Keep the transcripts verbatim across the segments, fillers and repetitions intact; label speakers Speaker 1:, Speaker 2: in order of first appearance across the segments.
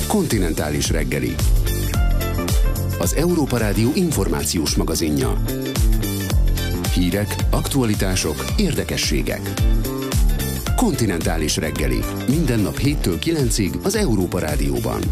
Speaker 1: Kontinentális reggeli. Az Európa Rádió információs magazinja. Hírek, aktualitások, érdekességek. Kontinentális reggeli. Minden nap héttől kilencig az Európa Rádióban.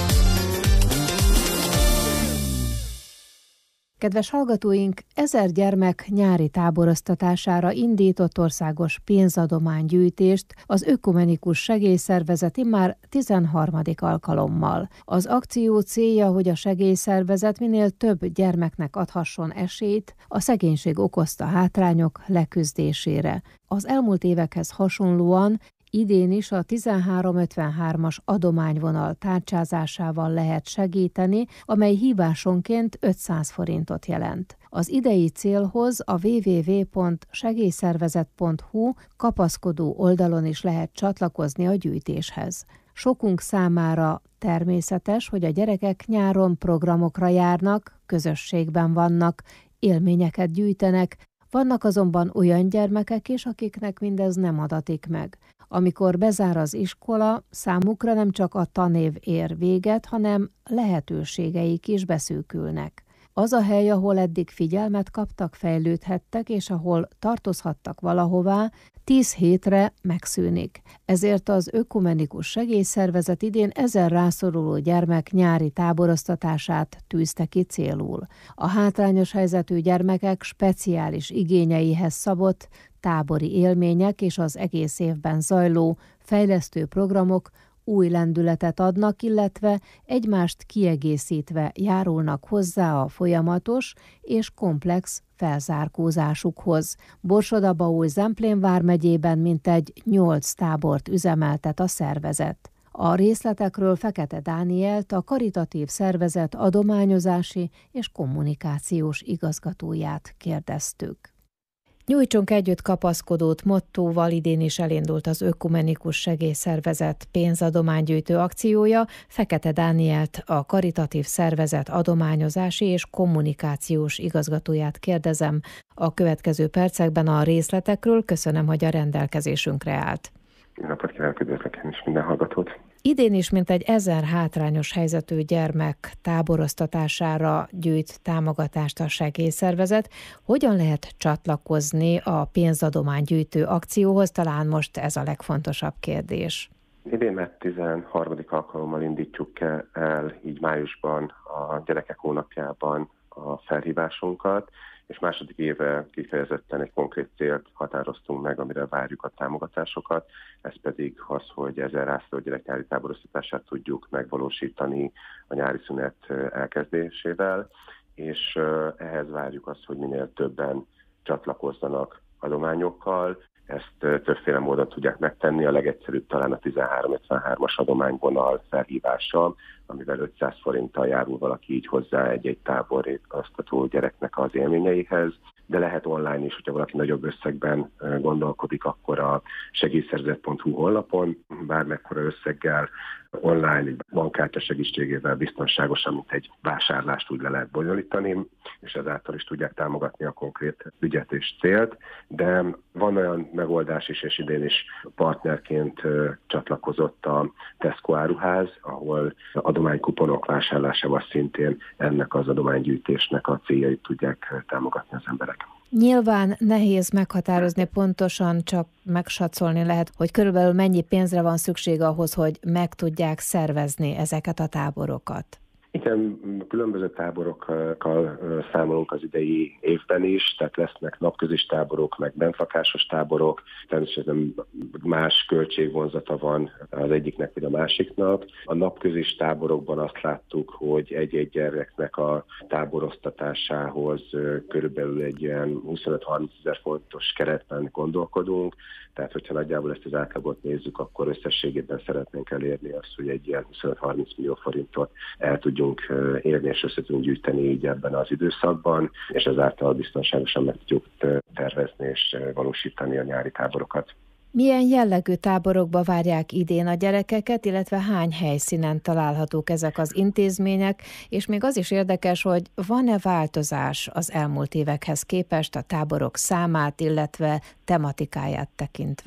Speaker 2: Kedves hallgatóink, ezer gyermek nyári táboroztatására indított országos pénzadománygyűjtést az Ökumenikus Segélyszervezet immár tizenharmadik alkalommal. Az akció célja, hogy a segélyszervezet minél több gyermeknek adhasson esélyt a szegénység okozta hátrányok leküzdésére. Az elmúlt évekhez hasonlóan idén is a tizenhárom ötvenhármas adományvonal tárcsázásával lehet segíteni, amely hívásonként ötszáz forintot jelent. Az idei célhoz a double-u double-u double-u pont segélyszervezet pont hu kapaszkodó oldalon is lehet csatlakozni a gyűjtéshez. Sokunk számára természetes, hogy a gyerekek nyáron programokra járnak, közösségben vannak, élményeket gyűjtenek, vannak azonban olyan gyermekek is, akiknek mindez nem adatik meg. Amikor bezár az iskola, számukra nem csak a tanév ér véget, hanem lehetőségeik is beszűkülnek. Az a hely, ahol eddig figyelmet kaptak, fejlődhettek, és ahol tartozhattak valahová, tíz hétre megszűnik. Ezért az Ökumenikus Segélyszervezet idén ezer rászoruló gyermek nyári táboroztatását tűzte ki célul. A hátrányos helyzetű gyermekek speciális igényeihez szabott tábori élmények és az egész évben zajló fejlesztő programok új lendületet adnak, illetve egymást kiegészítve járulnak hozzá a folyamatos és komplex felzárkózásukhoz. Borsod-Abaúj-Zemplén vármegyében mintegy nyolc tábort üzemeltet a szervezet. A részletekről Fekete Dánielt, a karitatív szervezet adományozási és kommunikációs igazgatóját kérdeztük. Nyújtsunk együtt kapaszkodót mottóval idén is elindult az Ökumenikus Segélyszervezet pénzadománygyűjtő akciója. Fekete Dánielt, a karitatív szervezet adományozási és kommunikációs igazgatóját kérdezem a következő percekben a részletekről. Köszönöm, hogy a rendelkezésünkre állt.
Speaker 3: Jó napot kívánok, üdvözlök én is minden hallgatót!
Speaker 2: Idén is mintegy ezer hátrányos helyzetű gyermek táboroztatására gyűjt támogatást a segélyszervezet. Hogyan lehet csatlakozni a pénzadománygyűjtő akcióhoz? Talán most ez a legfontosabb kérdés.
Speaker 3: Idén már tizenharmadik alkalommal indítjuk el így májusban a Gyerekek Hónapjában a felhívásunkat, és második éve kifejezetten egy konkrét célt határoztunk meg, amire várjuk a támogatásokat, ez pedig az, hogy ezer rászoruló gyerek nyári táboroztatását tudjuk megvalósítani a nyári szünet elkezdésével, és ehhez várjuk azt, hogy minél többen csatlakozzanak adományokkal. Ezt többféle módon tudják megtenni, a legegyszerűbb talán a tizenhárom ötvenhármas adományvonal felhívása, amivel ötszáz forinttal járul valaki így hozzá egy-egy táboroztató gyereknek az élményeihez, de lehet online is, hogyha valaki nagyobb összegben gondolkodik, akkor a segélyszervezet pont hu honlapon bármekkora összeggel online, egy bankkártya segítségével biztonságosan, mint egy vásárlást úgy le lehet bonyolítani, és ezáltal is tudják támogatni a konkrét ügyet és célt, de van olyan megoldás is, és idén is partnerként csatlakozott a Tesco áruház, ahol adománykuponok vásárlásával szintén ennek az adománygyűjtésnek a céljait tudják támogatni az emberek.
Speaker 2: Nyilván nehéz meghatározni pontosan, csak megsatszolni lehet, hogy körülbelül mennyi pénzre van szükség ahhoz, hogy meg tudják szervezni ezeket a táborokat.
Speaker 3: Igen, különböző táborokkal számolunk az idei évben is, tehát lesznek napközis táborok, meg bentlakásos táborok, természetesen más költségvonzata van az egyiknek vagy a másiknak. A napközis táborokban azt láttuk, hogy egy-egy gyereknek a táboroztatásához körülbelül egy ilyen huszonöt-harminc ezer fontos keretben gondolkodunk, tehát hogyha nagyjából ezt az átlagot nézzük, akkor összességében szeretnénk elérni azt, hogy egy ilyen huszonöt-harminc millió forintot el tudjunk érni és össze tudjunk gyűjteni így ebben az időszakban, és ezáltal biztonságosan meg tudjuk tervezni és valósítani a nyári táborokat.
Speaker 2: Milyen jellegű táborokba várják idén a gyerekeket, illetve hány helyszínen találhatók ezek az intézmények, és még az is érdekes, hogy van-e változás az elmúlt évekhez képest a táborok számát, illetve tematikáját tekintve?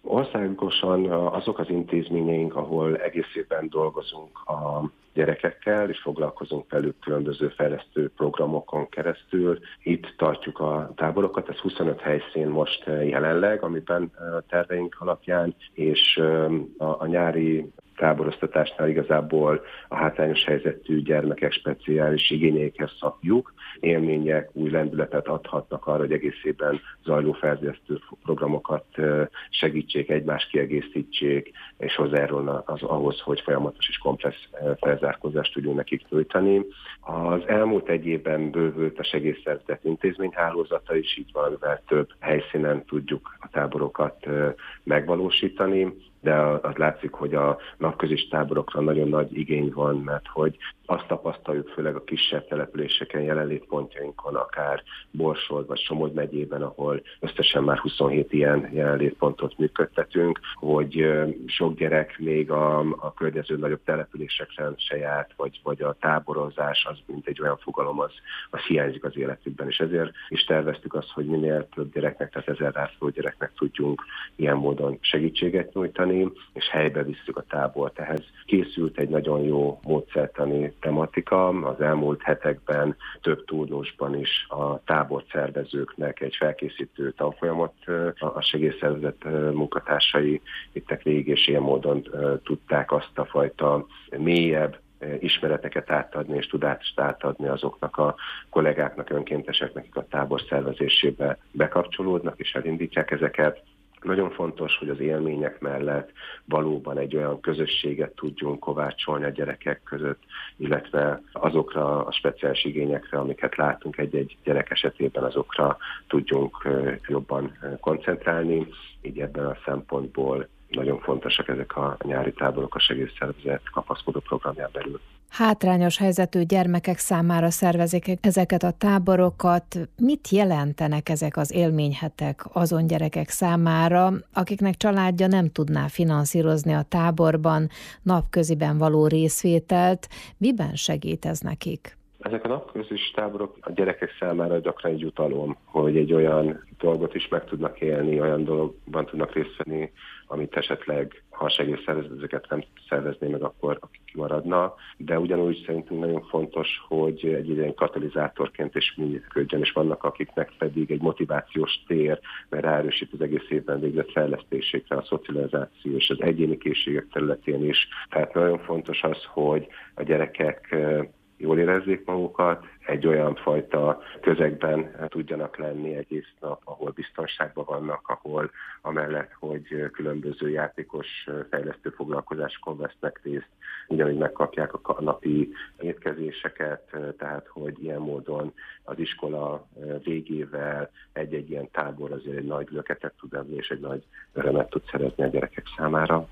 Speaker 3: Országosan azok az intézményeink, ahol egész évben dolgozunk a gyerekekkel, és foglalkozunk velük különböző fejlesztő programokon keresztül. Itt tartjuk a táborokat, ez huszonöt helyszín most jelenleg, amiben terveink alapján, és a, a nyári táboroztatásnál igazából a hátrányos helyzetű gyermekek speciális igényeikhez szabjuk. Élmények új lendületet adhatnak arra, hogy egész évben zajló fejlesztő programokat segítsék, egymást kiegészítsék, és hozzájárulna az ahhoz, hogy folyamatos és komplex felzárkózást tudjunk nekik nyújtani. Az elmúlt egy évben bővült a segélyszervezet intézményhálózata is, így valamivel több helyszínen tudjuk a táborokat megvalósítani, de az látszik, hogy a napközis táborokra nagyon nagy igény van, mert hogy azt tapasztaljuk főleg a kisebb településeken, jelenlétpontjainkon, akár Borsod vagy Somogy megyében, ahol összesen már huszonhét ilyen jelenlétpontot működtetünk, hogy sok gyerek még a, a környező nagyobb településekre se járt, vagy, vagy a táborozás, az mint egy olyan fogalom, az, az hiányzik az életükben, és ezért is terveztük azt, hogy minél több gyereknek, tehát ezer rászoruló gyereknek tudjunk ilyen módon segítséget nyújtani, és helybe visszük a tábort. Ehhez készült egy nagyon jó módszertani tematika. Az elmúlt hetekben több turnusban is a tábort szervezőknek egy felkészítő tanfolyamot a segélyszervezet munkatársai vittek végig, és ilyen módon tudták azt a fajta mélyebb ismereteket átadni és tudást átadni azoknak a kollégáknak, önkénteseknek, akik a tábor szervezésébe bekapcsolódnak és elindítják ezeket. Nagyon fontos, hogy az élmények mellett valóban egy olyan közösséget tudjunk kovácsolni a gyerekek között, illetve azokra a speciális igényekre, amiket látunk egy-egy gyerek esetében, azokra tudjunk jobban koncentrálni. Így ebben a szempontból nagyon fontosak ezek a nyári táborok a segélyszervezet kapaszkodó programján belül.
Speaker 2: Hátrányos helyzetű gyermekek számára szervezik ezeket a táborokat. Mit jelentenek ezek az élményhetek azon gyerekek számára, akiknek családja nem tudná finanszírozni a táborban napköziben való részvételt? Miben segít ez nekik?
Speaker 3: Ezek a napközis táborok a gyerekek számára gyakran egy jutalom, hogy egy olyan dolgot is meg tudnak élni, olyan dologban tudnak részt venni, amit esetleg, ha a segélyszervezet ezeket nem szervezné meg, akkor akik kimaradna. De ugyanúgy szerintünk nagyon fontos, hogy egy ilyen katalizátorként is működjön, és vannak akiknek pedig egy motivációs tér, mert ráerősít az egész évben végzett fejlesztésekre, a szocializáció és az egyéni készségek területén is. Tehát nagyon fontos az, hogy a gyerekek jól érezzék magukat, egy olyan fajta közegben tudjanak lenni egész nap, ahol biztonságban vannak, ahol amellett, hogy különböző játékos fejlesztő foglalkozásokon vesznek részt, ugyanúgy megkapják a napi étkezéseket, tehát hogy ilyen módon az iskola végével egy-egy ilyen tábor azért egy nagy löketet tud adni, és egy nagy örömet tud szerezni a gyerekek számára.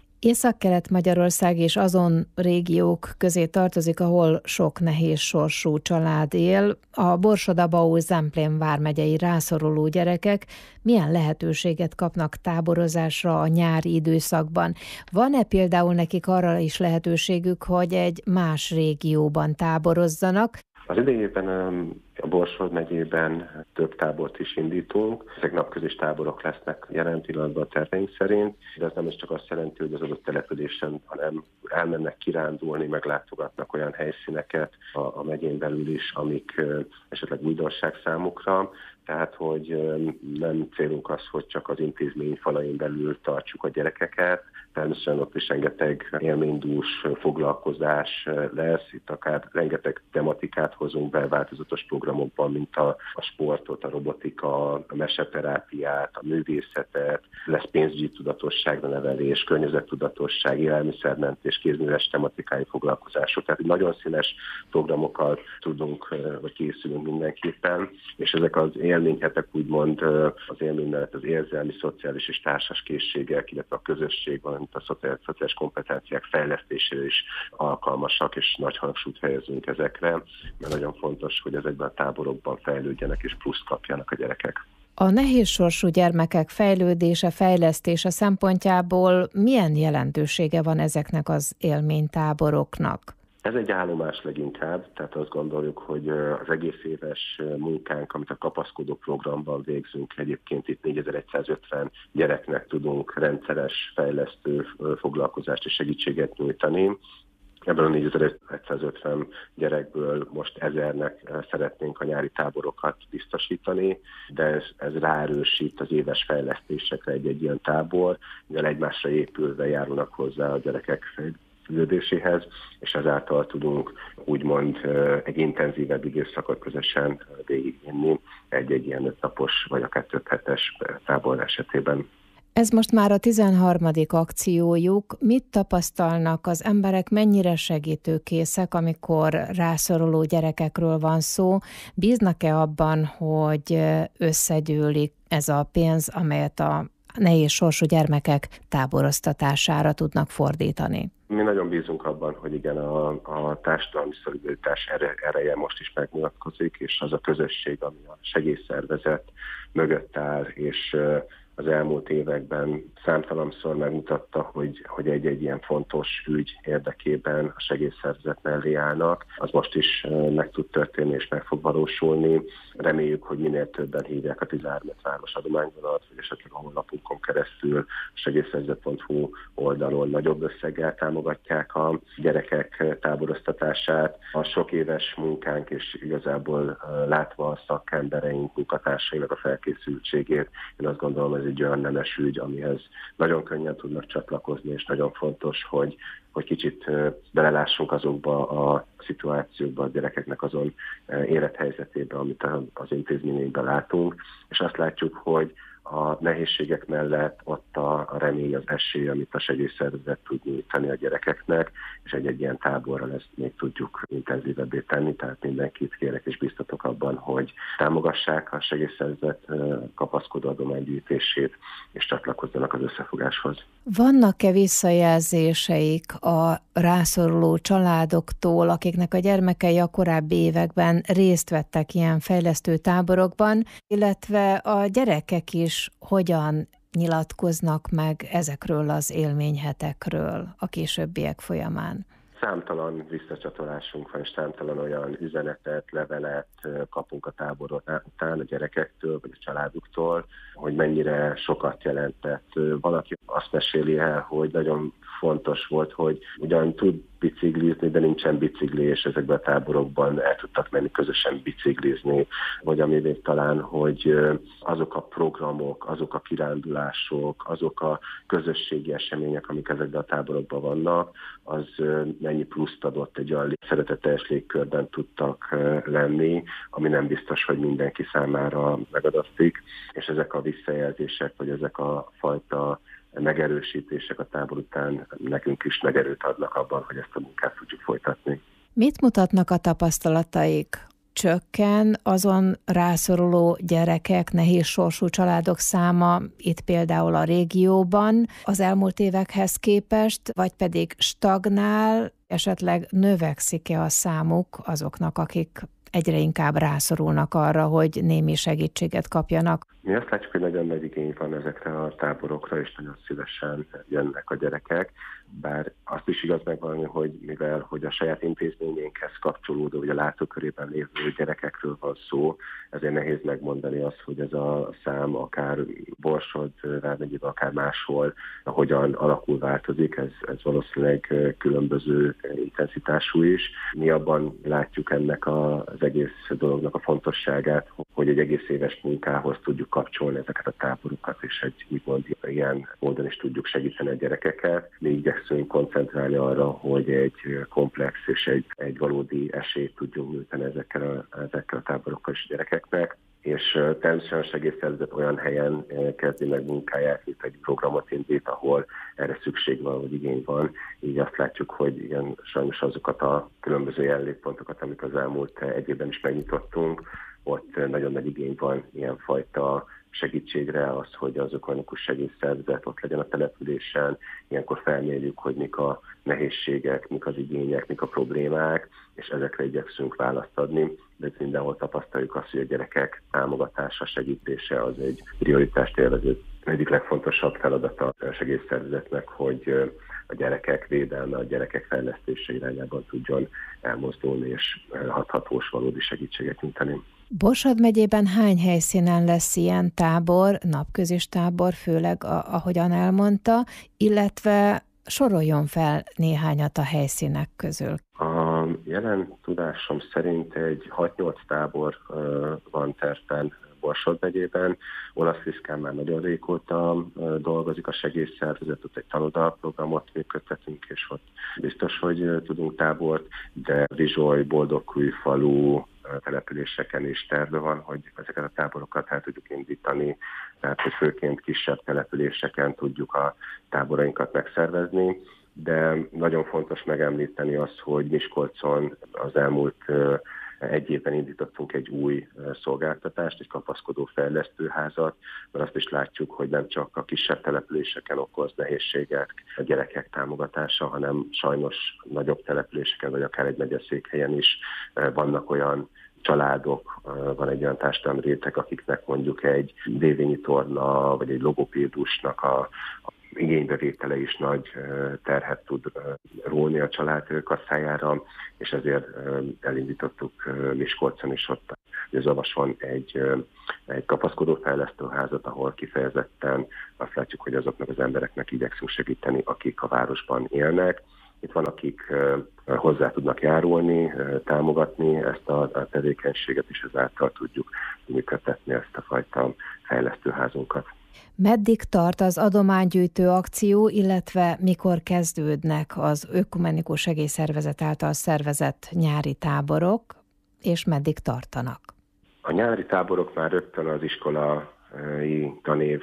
Speaker 2: Észak-Kelet-Magyarország és azon régiók közé tartozik, ahol sok nehéz sorsú család él. A Borsod-Abaúj-Zemplén vármegyei rászoruló gyerekek milyen lehetőséget kapnak táborozásra a nyári időszakban? Van-e például nekik arra is lehetőségük, hogy egy más régióban táborozzanak?
Speaker 3: Az idejében a Borsod megyében több tábort is indítunk. Ezek napközis táborok lesznek jelen pillanatban a terveink szerint, de ez nem is csak azt jelenti, hogy az adott településen, hanem elmennek kirándulni, meglátogatnak olyan helyszíneket a, a megyén belül is, amik esetleg újdonság számukra. Tehát, hogy nem célunk az, hogy csak az intézmény falain belül tartsuk a gyerekeket, természetesen ott is rengeteg élménydús foglalkozás lesz, itt akár rengeteg tematikát hozunk be változatos programokban, mint a, a sportot, a robotika, a meseterápiát, a művészetet, lesz pénzügyi tudatosságra nevelés, környezettudatosság, élelmiszermentés, kézműves tematikai foglalkozások. Tehát nagyon színes programokat tudunk, vagy készülünk mindenképpen, és ezek az élményhetek úgymond az élmény mellett az érzelmi, szociális és társas készségek, illetve a közösség, valamint a szociális kompetenciák fejlesztésére is alkalmasak, és nagy hangsúlyt helyezünk ezekre, mert nagyon fontos, hogy ezekben a táborokban fejlődjenek és pluszt kapjanak a gyerekek.
Speaker 2: A nehézsorsú gyermekek fejlődése, fejlesztése szempontjából milyen jelentősége van ezeknek az élménytáboroknak?
Speaker 3: Ez egy állomás leginkább, tehát azt gondoljuk, hogy az egész éves munkánk, amit a kapaszkodó programban végzünk, egyébként itt négyezer-százötven gyereknek tudunk rendszeres fejlesztő foglalkozást és segítséget nyújtani. Ebből a négyezer-százötven gyerekből most ezernek szeretnénk a nyári táborokat biztosítani, de ez, ez ráerősít az éves fejlesztésekre egy-egy ilyen tábor, mivel egymásra épülve járulnak hozzá a gyerekek fejlődéséhez, és ezáltal tudunk úgymond egy intenzívebb időszakot közösen végigvinni egy-egy ilyen öt napos vagy akár több hetes tábor esetében.
Speaker 2: Ez most már a tizenharmadik akciójuk. Mit tapasztalnak az emberek, mennyire segítőkészek, amikor rászoruló gyerekekről van szó? Bíznak-e abban, hogy összegyűlik ez a pénz, amelyet a nehéz sorsú gyermekek táboroztatására tudnak fordítani?
Speaker 3: Mi nagyon bízunk abban, hogy igen, a, a társadalmi szolidaritás ereje most is megmutatkozik, és az a közösség, ami a segélyszervezet mögött áll, és az elmúlt években számtalanszor megmutatta, hogy, hogy egy-egy ilyen fontos ügy érdekében a segélyszervezet mellé állnak. Az most is meg tud történni és meg fog valósulni. Reméljük, hogy minél többen hívják a tizenhárom ötvenhárom-as adományvonalat, vagy esetleg a honlapunkon keresztül a segélyszervezet pont hu oldalon nagyobb összeggel támogatják a gyerekek táboroztatását. A sok éves munkánk és igazából látva a szakembereink, munkatársainak a felkészültségét, én azt gondolom, ez egy olyan nemes ügy, amihez nagyon könnyen tudnak csatlakozni, és nagyon fontos, hogy, hogy kicsit belelássunk azokba a szituációkba, a gyerekeknek azon élethelyzetébe, amit az intézményeinkben látunk, és azt látjuk, hogy a nehézségek mellett ott a, a remény, az esély, amit a segélyszervezet tud nyújtani a gyerekeknek, és egy-egy ilyen táborral ezt még tudjuk intenzívebbé tenni, tehát mindenkit kérek és biztatok abban, hogy támogassák a segélyszervezet kapaszkodó adománygyűjtését, és csatlakozzanak az összefogáshoz.
Speaker 2: Vannak-e visszajelzéseik a rászoruló családoktól, akiknek a gyermekei a korábbi években részt vettek ilyen fejlesztő táborokban, illetve a gyerekek is hogyan nyilatkoznak meg ezekről az élményhetekről a későbbiek folyamán?
Speaker 3: Számtalan visszacsatolásunk van, és számtalan olyan üzenetet, levelet kapunk a tábor után a gyerekektől, vagy a családuktól, hogy mennyire sokat jelentett. Valaki azt meséli el, hogy nagyon fontos volt, hogy ugyan tud biciklizni, de nincsen bicikli, és ezekben a táborokban el tudtak menni közösen biciklizni, vagy ami még talán, hogy azok a programok, azok a kirándulások, azok a közösségi események, amik ezekben a táborokban vannak, az mennyi pluszt adott, egy olyan szeretetteljes légkörben tudtak lenni, ami nem biztos, hogy mindenki számára megadatik, és ezek a visszajelzések, vagy ezek a fajta megerősítések a tábor után nekünk is megerőt adnak abban, hogy ezt a munkát tudjuk folytatni.
Speaker 2: Mit mutatnak a tapasztalataik? Csökken azon rászoruló gyerekek, nehéz sorsú családok száma itt például a régióban az elmúlt évekhez képest, vagy pedig stagnál, esetleg növekszik-e a számuk azoknak, akik egyre inkább rászorulnak arra, hogy némi segítséget kapjanak?
Speaker 3: Mi azt látjuk, hogy nagyon nagy igény van ezekre a táborokra, és nagyon szívesen jönnek a gyerekek, bár azt is igaz megvalni, hogy mivel hogy a saját intézményénkhez kapcsolódó, vagy a látókörében lévő gyerekekről van szó, ezért nehéz megmondani azt, hogy ez a szám akár Borsod vármegyében, akár máshol hogyan alakul, változik, ez, ez valószínűleg különböző intenzitású is. Mi abban látjuk ennek a, az egész dolognak a fontosságát, hogy egy egész éves munkához tudjuk kapcsolni ezeket a táborokat, és egy úgymond ilyen módon is tudjuk segíteni a gyerekeket. Mi igyekszünk koncentrálni arra, hogy egy komplex és egy, egy valódi esélyt tudjunk nyújtani ezekkel a, ezekkel a táborokkal és a gyerekeknek. És természetesen a segélyszervezet olyan helyen kezdi meg munkáját, mint egy programot indít, ahol erre szükség van, vagy igény van. Így azt látjuk, hogy igen, sajnos azokat a különböző jelenlétpontokat, amik az elmúlt egy évben is megnyitottunk, ott nagyon nagy igény van ilyenfajta segítségre, az, hogy az ökumenikus segélyszervezet ott legyen a településen. Ilyenkor felmérjük, hogy mik a nehézségek, mik az igények, mik a problémák, és ezekre igyekszünk választ adni. De mindenhol tapasztaljuk azt, hogy a gyerekek támogatása, segítése az egy prioritást élvező. Egyik legfontosabb feladata a segélyszervezetnek, hogy a gyerekek védelme, a gyerekek fejlesztése irányában tudjon elmozdulni és hathatós valódi segítséget nyújtani.
Speaker 2: Borsod megyében hány helyszínen lesz ilyen tábor, napközis tábor, főleg ahogyan elmondta, illetve soroljon fel néhányat a helyszínek közül.
Speaker 3: A jelen tudásom szerint egy hat-nyolc tábor van tervben Borsod megyében. Olaszliszkán már nagyon régóta dolgozik a segélyszervezet, ott egy tanodalprogramot működtetünk, és ott biztos, hogy tudunk tábort, de Rizsoly, Boldogkújfalu településeken is terve van, hogy ezeket a táborokat el tudjuk indítani, tehát hogy főként kisebb településeken tudjuk a táborainkat megszervezni, de nagyon fontos megemlíteni azt, hogy Miskolcon az elmúlt egy évben indítottunk egy új szolgáltatást, egy kapaszkodó fejlesztőházat, mert azt is látjuk, hogy nem csak a kisebb településeken okoz nehézséget a gyerekek támogatása, hanem sajnos nagyobb településeken, vagy akár egy megyeszékhelyen is vannak olyan családok, van egy olyan társadalmi réteg, akiknek mondjuk egy dévényi torna, vagy egy logopédusnak a igénybevétele is nagy terhet tud róni a család kasszájára, és ezért elindítottuk Miskolcon is ott az Avason egy, egy kapaszkodó fejlesztőházat, ahol kifejezetten azt látjuk, hogy azoknak az embereknek igyekszünk segíteni, akik a városban élnek. Itt van, akik hozzá tudnak járulni, támogatni ezt a tevékenységet, és ezáltal tudjuk működtetni ezt a fajta fejlesztőházunkat.
Speaker 2: Meddig tart az adománygyűjtő akció, illetve mikor kezdődnek az Ökumenikus Segélyszervezet által szervezett nyári táborok, és meddig tartanak?
Speaker 3: A nyári táborok már rögtön az iskolai tanév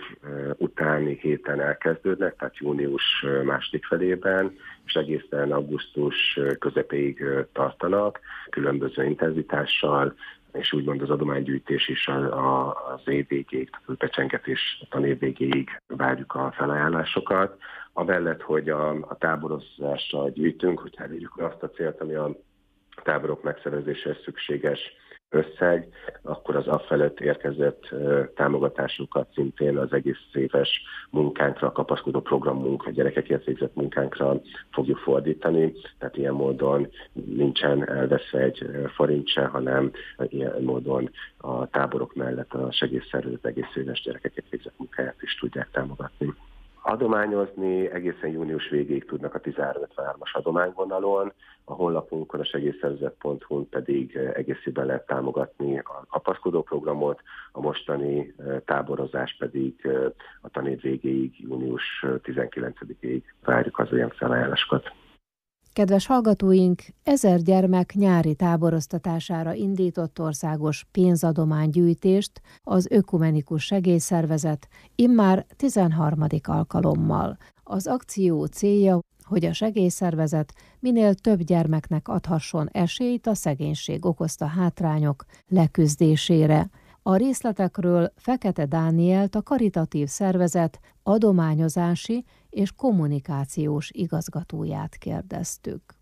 Speaker 3: utáni héten elkezdődnek, tehát június második felében, és egészen augusztus közepéig tartanak, különböző intenzitással, és úgymond az adománygyűjtés is az év végéig, tehát a becsengetés a tanév végéig várjuk a felajánlásokat. Amellett, hogy a, a táborozással gyűjtünk, hogy elérjük azt a célt, ami a táborok megszervezéséhez szükséges összeg, akkor az afelett érkezett támogatásokat szintén az egész éves munkánkra, a kapaszkodó programunk, a gyerekekért végzett munkánkra fogjuk fordítani, tehát ilyen módon nincsen elveszve egy forint se, hanem ilyen módon a táborok mellett a segélyszervezet egész éves gyerekekért végzett munkáját is tudják támogatni. Adományozni egészen június végéig tudnak a tizenhárom ötvenhármas adományvonalon, a honlapunkon, a segélyszervezet pont hu-n pedig egészében lehet támogatni a kapaszkodó programot, a mostani táborozás pedig a tanév végéig, június tizenkilencedikéig várjuk az olyan felajánlásokat.
Speaker 2: Kedves hallgatóink, ezer gyermek nyári táboroztatására indított országos pénzadománygyűjtést az Ökumenikus Segélyszervezet immár tizenharmadik alkalommal. Az akció célja, hogy a segélyszervezet minél több gyermeknek adhasson esélyt a szegénység okozta hátrányok leküzdésére. A részletekről Fekete Dánielt, a karitatív szervezet adományozási és kommunikációs igazgatóját kérdeztük.